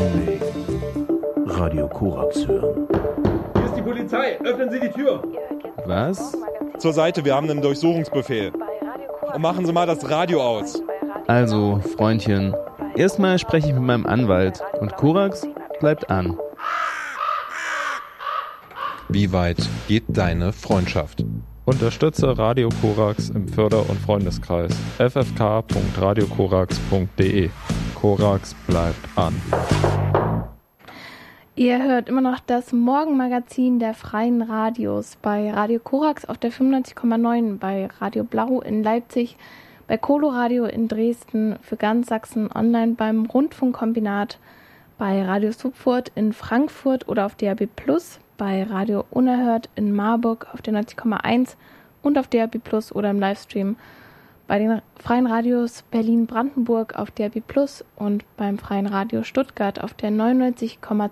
Nee. Radio Korax hören. Hier ist die Polizei. Öffnen Sie die Tür. Was? Zur Seite, wir haben einen Durchsuchungsbefehl. Und machen Sie mal das Radio aus. Also, Freundchen, erstmal spreche ich mit meinem Anwalt und Korax bleibt an. Wie weit geht deine Freundschaft? Unterstütze Radio Korax im Förder- und Freundeskreis ffk.radiokorax.de. Korax bleibt an. Ihr hört immer noch das Morgenmagazin der Freien Radios bei Radio Korax auf der 95,9, bei Radio Blau in Leipzig, bei Coloradio in Dresden, für ganz Sachsen online beim Rundfunkkombinat, bei Radio Subfurt in Frankfurt oder auf DAB+, bei Radio Unerhört in Marburg auf der 90,1 und auf DAB+ oder im Livestream, bei den Freien Radios Berlin-Brandenburg auf DAB+ und beim Freien Radio Stuttgart auf der 99,2